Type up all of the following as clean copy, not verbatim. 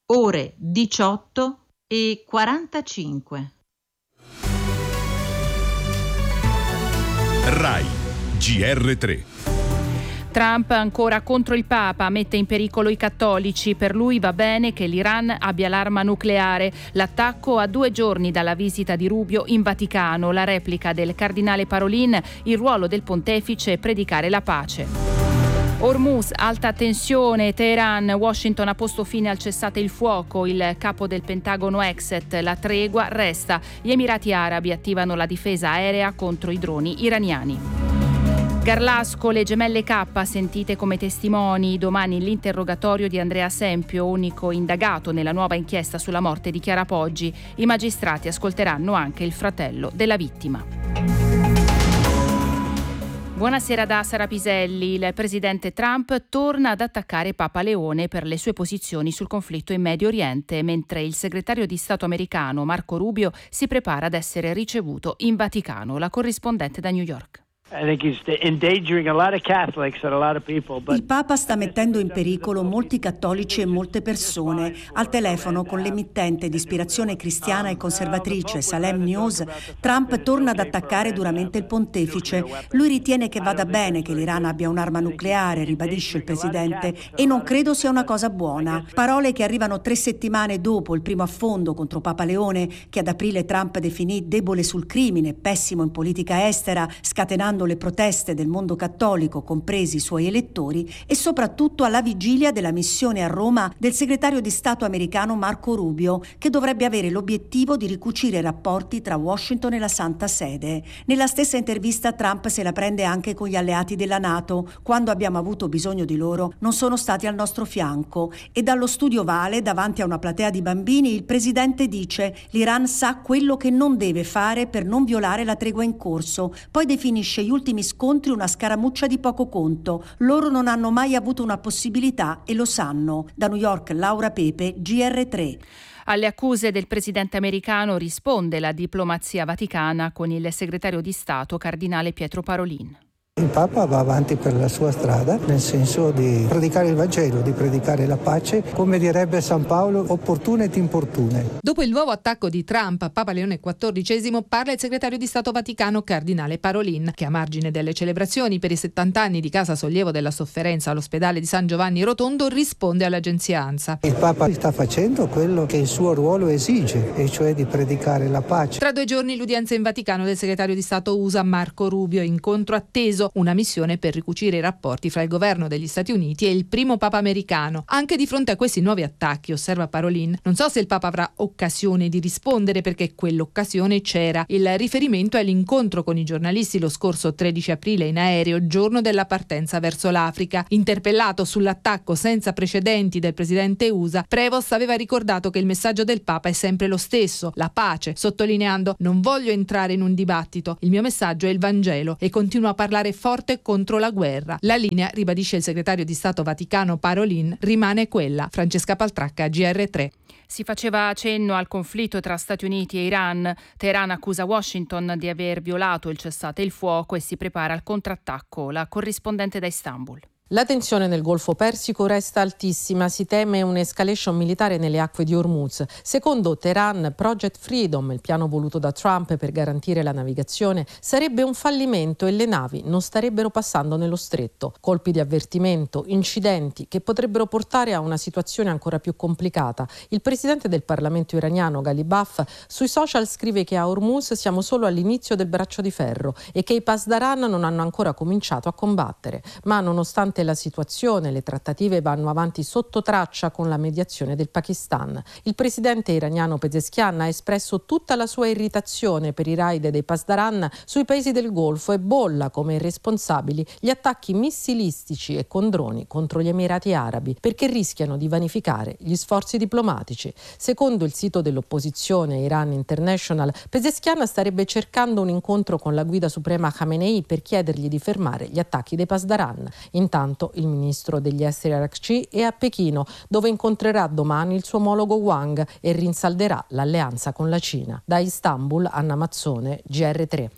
ore 18:45. Rai GR3. Trump ancora contro il Papa, mette in pericolo i cattolici. Per lui va bene che l'Iran abbia l'arma nucleare. L'attacco a 2 giorni dalla visita di Rubio in Vaticano. La replica del cardinale Parolin, il ruolo del pontefice è predicare la pace. Hormuz, alta tensione, Teheran, Washington ha posto fine al cessate il fuoco, il capo del Pentagono Exet, la tregua resta. Gli Emirati Arabi attivano la difesa aerea contro i droni iraniani. Garlasco, le gemelle K sentite come testimoni. Domani l'interrogatorio di Andrea Sempio, unico indagato nella nuova inchiesta sulla morte di Chiara Poggi. I magistrati ascolteranno anche il fratello della vittima. Buonasera da Sara Piselli. Il presidente Trump torna ad attaccare Papa Leone per le sue posizioni sul conflitto in Medio Oriente, mentre il segretario di Stato americano Marco Rubio si prepara ad essere ricevuto in Vaticano. La corrispondente da New York. Il Papa sta mettendo in pericolo molti cattolici e molte persone. Al telefono con l'emittente di ispirazione cristiana e conservatrice Salem News, Trump torna ad attaccare duramente il pontefice. Lui ritiene che vada bene che l'Iran abbia un'arma nucleare, ribadisce il presidente, e non credo sia una cosa buona. Parole che arrivano 3 settimane dopo il primo affondo contro Papa Leone, che ad aprile Trump definì debole sul crimine, pessimo in politica estera, scatenando le proteste del mondo cattolico, compresi i suoi elettori, e soprattutto alla vigilia della missione a Roma del segretario di Stato americano Marco Rubio, che dovrebbe avere l'obiettivo di ricucire i rapporti tra Washington e la Santa Sede. Nella stessa intervista Trump se la prende anche con gli alleati della NATO. Quando abbiamo avuto bisogno di loro non sono stati al nostro fianco. E dallo studio Vale, davanti a una platea di bambini, il presidente dice: l'Iran sa quello che non deve fare per non violare la tregua in corso. Poi definisce gli ultimi scontri una scaramuccia di poco conto. Loro non hanno mai avuto una possibilità e lo sanno. Da New York, Laura Pepe, GR3. Alle accuse del presidente americano risponde la diplomazia vaticana con il segretario di Stato cardinale Pietro Parolin. Il Papa va avanti per la sua strada, nel senso di predicare il Vangelo, di predicare la pace, come direbbe San Paolo, opportune et importune. Dopo il nuovo attacco di Trump a Papa Leone XIV parla il segretario di Stato Vaticano cardinale Parolin, che a margine delle celebrazioni per i 70 anni di Casa Sollievo della Sofferenza all'ospedale di San Giovanni Rotondo risponde all'agenzia ANSA. Il Papa sta facendo quello che il suo ruolo esige, e cioè di predicare la pace. Tra 2 giorni l'udienza in Vaticano del segretario di Stato USA Marco Rubio, incontro atteso, una missione per ricucire i rapporti fra il governo degli Stati Uniti e il primo Papa americano. Anche di fronte a questi nuovi attacchi, osserva Parolin, non so se il Papa avrà occasione di rispondere, perché quell'occasione c'era. Il riferimento è l'incontro con i giornalisti lo scorso 13 aprile in aereo, giorno della partenza verso l'Africa. Interpellato sull'attacco senza precedenti del presidente USA, Prevost aveva ricordato che il messaggio del Papa è sempre lo stesso, la pace, sottolineando: non voglio entrare in un dibattito, il mio messaggio è il Vangelo, e continua a parlare forte contro la guerra. La linea, ribadisce il segretario di Stato Vaticano Parolin, rimane quella. Francesca Paltracca, GR3. Si faceva cenno al conflitto tra Stati Uniti e Iran. Teheran accusa Washington di aver violato il cessate il fuoco e si prepara al contrattacco. La corrispondente da Istanbul. La tensione nel Golfo Persico resta altissima, si teme un'escalation militare nelle acque di Hormuz. Secondo Teheran, Project Freedom, il piano voluto da Trump per garantire la navigazione, sarebbe un fallimento e le navi non starebbero passando nello stretto. Colpi di avvertimento, incidenti che potrebbero portare a una situazione ancora più complicata. Il presidente del Parlamento iraniano, Ghalibaf, sui social scrive che a Hormuz siamo solo all'inizio del braccio di ferro e che i Pasdaran non hanno ancora cominciato a combattere. Ma nonostante la situazione, le trattative vanno avanti sotto traccia con la mediazione del Pakistan. Il presidente iraniano Pezeshkian ha espresso tutta la sua irritazione per i raid dei Pasdaran sui paesi del Golfo e bolla come irresponsabili gli attacchi missilistici e con droni contro gli Emirati Arabi, perché rischiano di vanificare gli sforzi diplomatici. Secondo il sito dell'opposizione Iran International, Pezeshkian starebbe cercando un incontro con la guida suprema Khamenei per chiedergli di fermare gli attacchi dei Pasdaran. Intanto il ministro degli esteri Araghchi è a Pechino, dove incontrerà domani il suo omologo Wang e rinsalderà l'alleanza con la Cina. Da Istanbul, Anna Mazzone, GR3.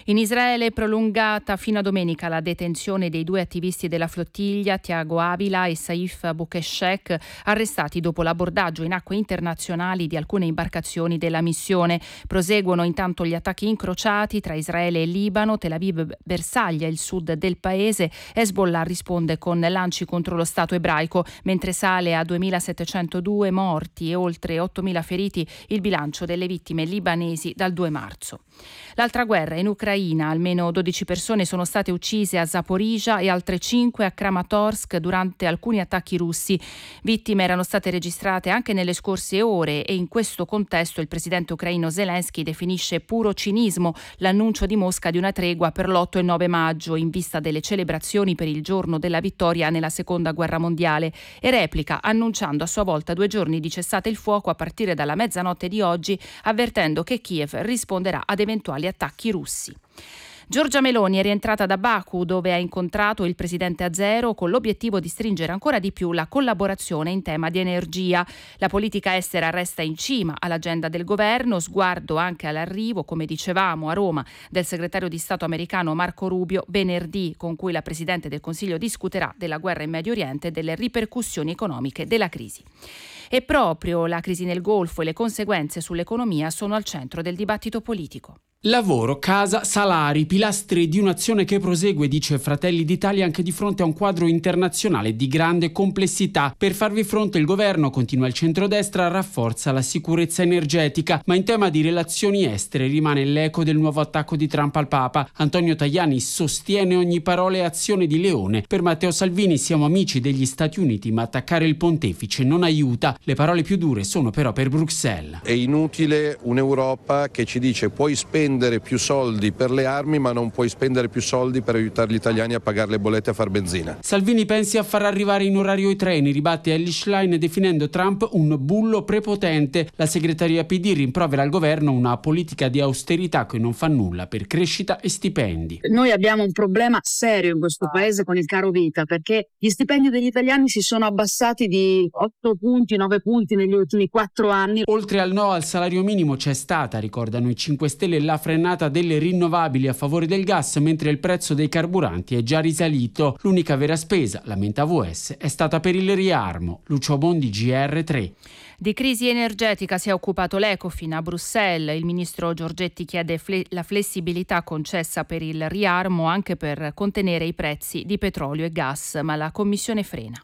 In Israele è prolungata fino a domenica la detenzione dei 2 attivisti della flottiglia, Tiago Avila e Saif Boukeshek, arrestati dopo l'abordaggio in acque internazionali di alcune imbarcazioni della missione. Proseguono intanto gli attacchi incrociati tra Israele e Libano. Tel Aviv bersaglia il sud del paese. Hezbollah risponde con lanci contro lo Stato ebraico, mentre sale a 2.702 morti e oltre 8.000 feriti il bilancio delle vittime libanesi dal 2 marzo. L'altra guerra in Ucraina, almeno 12 persone sono state uccise a Zaporizhzhia e altre 5 a Kramatorsk durante alcuni attacchi russi. Vittime erano state registrate anche nelle scorse ore e in questo contesto il presidente ucraino Zelensky definisce puro cinismo l'annuncio di Mosca di una tregua per l'8 e 9 maggio in vista delle celebrazioni per il giorno della vittoria nella Seconda Guerra Mondiale e replica annunciando a sua volta 2 giorni di cessate il fuoco a partire dalla mezzanotte di oggi, avvertendo che Kiev risponderà ad eventuali attacchi russi. Giorgia Meloni è rientrata da Baku, dove ha incontrato il presidente azero con l'obiettivo di stringere ancora di più la collaborazione in tema di energia. La politica estera resta in cima all'agenda del governo, sguardo anche all'arrivo, come dicevamo, a Roma del segretario di Stato americano Marco Rubio venerdì, con cui la Presidente del Consiglio discuterà della guerra in Medio Oriente e delle ripercussioni economiche della crisi. E proprio la crisi nel Golfo e le conseguenze sull'economia sono al centro del dibattito politico. Lavoro, casa, salari, pilastri di un'azione che prosegue, dice Fratelli d'Italia, anche di fronte a un quadro internazionale di grande complessità. Per farvi fronte il governo, continua il centrodestra, rafforza la sicurezza energetica, ma in tema di relazioni estere rimane l'eco del nuovo attacco di Trump al Papa. Antonio Tajani sostiene ogni parola e azione di Leone. Per Matteo Salvini siamo amici degli Stati Uniti, ma attaccare il pontefice non aiuta. Le parole più dure sono però per Bruxelles. È inutile un'Europa che ci dice puoi spendere più soldi per le armi ma non puoi spendere più soldi per aiutare gli italiani a pagare le bollette e a far benzina. Salvini pensi a far arrivare in orario i treni, ribatte Elly Schlein definendo Trump un bullo prepotente. La segreteria PD rimprovera al governo una politica di austerità che non fa nulla per crescita e stipendi. Noi abbiamo un problema serio in questo paese con il caro vita, perché gli stipendi degli italiani si sono abbassati di 8 punti, 9 punti negli ultimi 4 anni. Oltre al no al salario minimo c'è stata, ricordano i 5 Stelle, la frenata delle rinnovabili a favore del gas, mentre il prezzo dei carburanti è già risalito. L'unica vera spesa, lamenta AVS, è stata per il riarmo. Lucio Bondi, GR3. Di crisi energetica si è occupato l'Ecofin a Bruxelles. Il ministro Giorgetti chiede la flessibilità concessa per il riarmo anche per contenere i prezzi di petrolio e gas, ma la Commissione frena.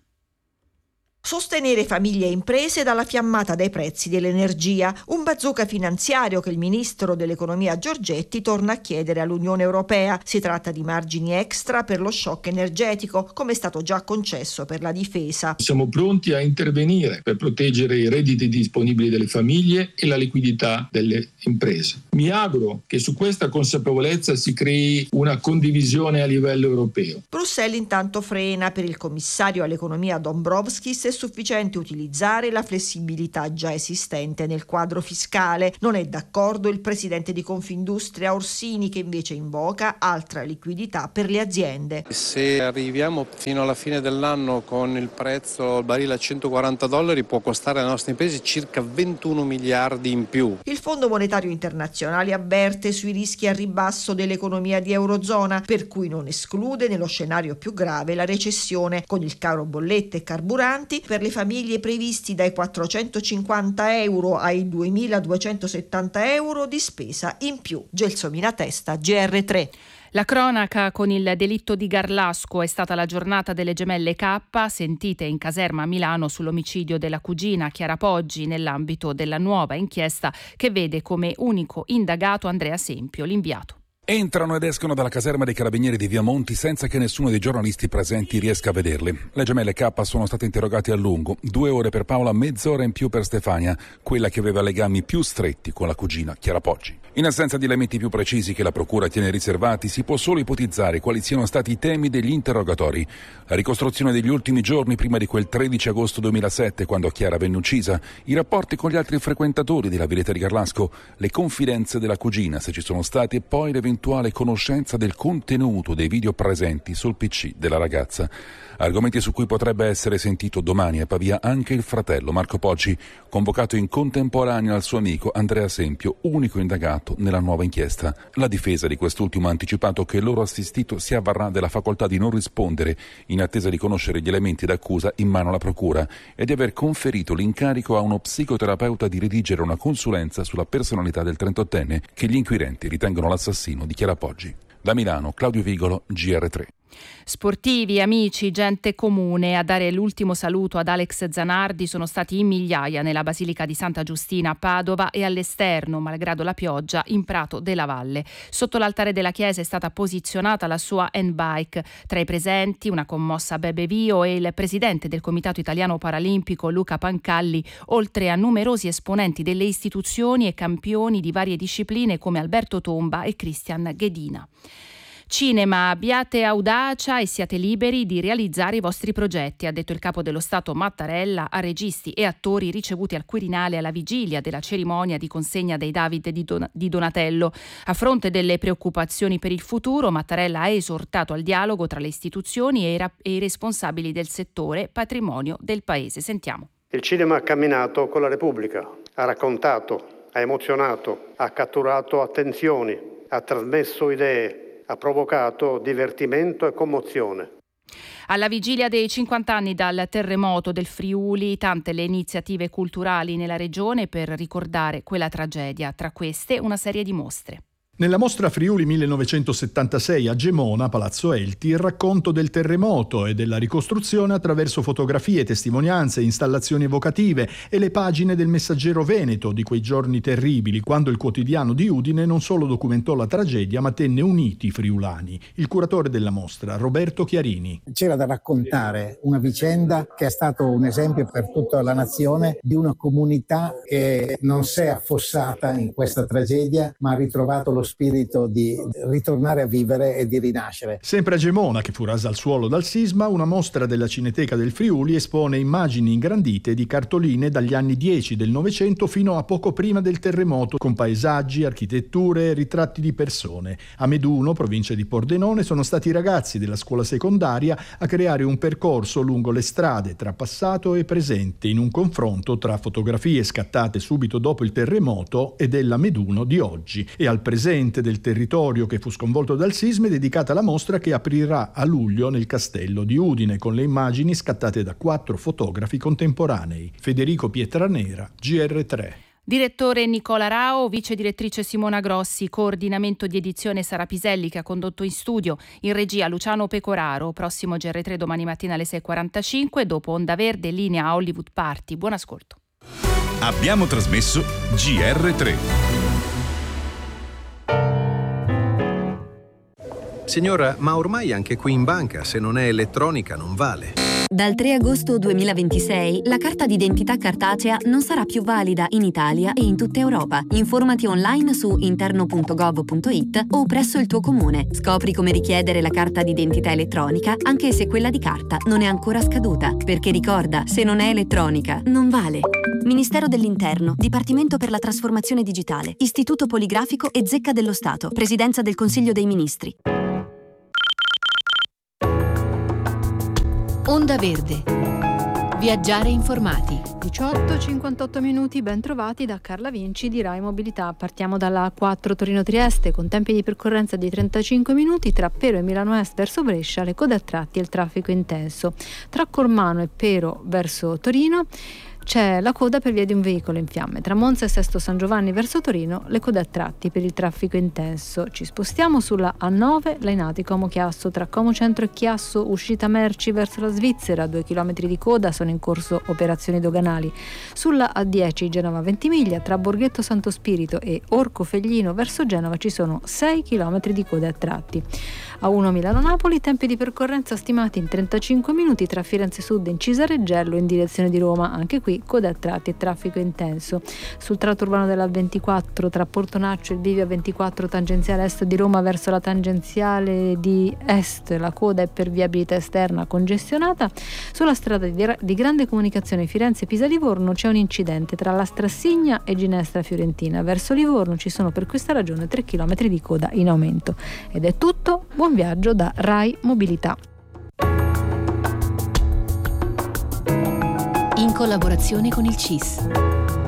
Sostenere famiglie e imprese dalla fiammata dei prezzi dell'energia, un bazooka finanziario che il ministro dell'economia Giorgetti torna a chiedere all'Unione Europea. Si tratta di margini extra per lo shock energetico, come è stato già concesso per la difesa. Siamo pronti a intervenire per proteggere i redditi disponibili delle famiglie e la liquidità delle imprese. Mi auguro che su questa consapevolezza si crei una condivisione a livello europeo. Bruxelles intanto frena. Per il commissario all'economia Dombrovskis è sufficiente utilizzare la flessibilità già esistente nel quadro fiscale. Non è d'accordo il presidente di Confindustria Orsini, che invece invoca altra liquidità per le aziende. Se arriviamo fino alla fine dell'anno con il prezzo al barile a $140, può costare alle nostre imprese circa 21 miliardi in più. Il Fondo Monetario Internazionale avverte sui rischi a ribasso dell'economia di Eurozona, per cui non esclude nello scenario più grave la recessione, con il caro bollette e carburanti per le famiglie previsti dai 450 euro ai 2.270 euro di spesa in più. Gelsomina Testa, GR3. La cronaca con il delitto di Garlasco. È stata la giornata delle gemelle K, sentite in caserma a Milano sull'omicidio della cugina Chiara Poggi nell'ambito della nuova inchiesta che vede come unico indagato Andrea Sempio, l'inviato. Entrano ed escono dalla caserma dei Carabinieri di Via Monti senza che nessuno dei giornalisti presenti riesca a vederli. Le gemelle K sono state interrogate a lungo, 2 ore per Paola, mezz'ora in più per Stefania, quella che aveva legami più stretti con la cugina Chiara Poggi. In assenza di elementi più precisi che la procura tiene riservati, si può solo ipotizzare quali siano stati i temi degli interrogatori. La ricostruzione degli ultimi giorni prima di quel 13 agosto 2007, quando Chiara venne uccisa, i rapporti con gli altri frequentatori della villetta di Garlasco, le confidenze della cugina, se ci sono stati, e poi l'eventuale un'eventuale conoscenza del contenuto dei video presenti sul PC della ragazza. Argomenti su cui potrebbe essere sentito domani a Pavia anche il fratello Marco Poggi, convocato in contemporanea al suo amico Andrea Sempio, unico indagato nella nuova inchiesta. La difesa di quest'ultimo ha anticipato che il loro assistito si avvarrà della facoltà di non rispondere in attesa di conoscere gli elementi d'accusa in mano alla procura e di aver conferito l'incarico a uno psicoterapeuta di redigere una consulenza sulla personalità del 38enne che gli inquirenti ritengono l'assassino di Chiara Poggi. Da Milano, Claudio Vigolo, GR3. Sportivi, amici, gente comune a dare l'ultimo saluto ad Alex Zanardi sono stati in migliaia nella Basilica di Santa Giustina a Padova e all'esterno, malgrado la pioggia, in Prato della Valle. Sotto l'altare della chiesa è stata posizionata la sua handbike. Tra i presenti una commossa Bebe Vio e il presidente del Comitato Italiano Paralimpico Luca Pancalli, oltre a numerosi esponenti delle istituzioni e campioni di varie discipline come Alberto Tomba e Christian Ghedina. Cinema, abbiate audacia e siate liberi di realizzare i vostri progetti, ha detto il capo dello Stato Mattarella a registi e attori ricevuti al Quirinale alla vigilia della cerimonia di consegna dei David di Donatello. A fronte delle preoccupazioni per il futuro, Mattarella ha esortato al dialogo tra le istituzioni e i responsabili del settore patrimonio del Paese. Sentiamo. Il cinema ha camminato con la Repubblica, ha raccontato, ha emozionato, ha catturato attenzioni, ha trasmesso idee, ha provocato divertimento e commozione. Alla vigilia dei 50 anni dal terremoto del Friuli, tante le iniziative culturali nella regione per ricordare quella tragedia, tra queste una serie di mostre. Nella mostra Friuli 1976 a Gemona, Palazzo Elti, il racconto del terremoto e della ricostruzione attraverso fotografie, testimonianze, installazioni evocative e le pagine del Messaggero Veneto di quei giorni terribili, quando il quotidiano di Udine non solo documentò la tragedia ma tenne uniti i friulani. Il curatore della mostra, Roberto Chiarini. C'era da raccontare una vicenda che è stato un esempio per tutta la nazione di una comunità che non si è affossata in questa tragedia ma ha ritrovato lo spirito di ritornare a vivere e di rinascere. Sempre a Gemona, che fu rasa al suolo dal sisma, una mostra della Cineteca del Friuli espone immagini ingrandite di cartoline dagli anni 10 del Novecento fino a poco prima del terremoto, con paesaggi, architetture e ritratti di persone. A Meduno, provincia di Pordenone, sono stati i ragazzi della scuola secondaria a creare un percorso lungo le strade tra passato e presente, in un confronto tra fotografie scattate subito dopo il terremoto e della Meduno di oggi. E al presente del territorio che fu sconvolto dal sisma è dedicata la mostra che aprirà a luglio nel castello di Udine con le immagini scattate da 4 fotografi contemporanei. Federico Pietranera, GR3. Direttore Nicola Rao, vice direttrice Simona Grossi, coordinamento di edizione Sara Piselli che ha condotto in studio, in regia Luciano Pecoraro. Prossimo GR3 domani mattina alle 6.45, dopo Onda Verde, linea Hollywood Party. Buon ascolto. Abbiamo trasmesso GR3. Signora, ma ormai anche qui in banca, se non è elettronica, non vale. Dal 3 agosto 2026 la carta d'identità cartacea non sarà più valida in Italia e in tutta Europa. Informati online su interno.gov.it o presso il tuo comune. Scopri come richiedere la carta d'identità elettronica anche se quella di carta non è ancora scaduta. Perché ricorda, se non è elettronica, non vale. Ministero dell'Interno, Dipartimento per la Trasformazione Digitale, Istituto Poligrafico e Zecca dello Stato, Presidenza del Consiglio dei Ministri. Onda Verde. Viaggiare informati. 18:58 minuti, ben trovati da Carla Vinci di Rai Mobilità. Partiamo dalla A4 Torino-Trieste con tempi di percorrenza di 35 minuti tra Pero e Milano Est verso Brescia, le code a tratti e il traffico intenso. Tra Cormano e Pero verso Torino c'è la coda per via di un veicolo in fiamme. Tra Monza e Sesto San Giovanni verso Torino le code a tratti per il traffico intenso. Ci spostiamo sulla A9 Lainati Como Chiasso, tra Como Centro e Chiasso uscita merci verso la Svizzera, 2 km di coda, sono in corso operazioni doganali. Sulla A10 Genova Ventimiglia, tra Borghetto Santo Spirito e Orco Feglino verso Genova ci sono 6 km di coda a tratti. A1 Milano-Napoli, tempi di percorrenza stimati in 35 minuti tra Firenze Sud e Incisa Reggello in direzione di Roma, anche qui qui code a tratti e traffico intenso. Sul tratto urbano della 24 tra Portonaccio e il bivio 24 tangenziale est di Roma verso la tangenziale di est, la coda è per viabilità esterna congestionata. Sulla strada di grande comunicazione Firenze-Pisa-Livorno c'è un incidente tra la Strassigna e Ginestra Fiorentina. Verso Livorno ci sono per questa ragione 3 km di coda in aumento. Ed è tutto, buon viaggio da Rai Mobilità. In collaborazione con il CIS.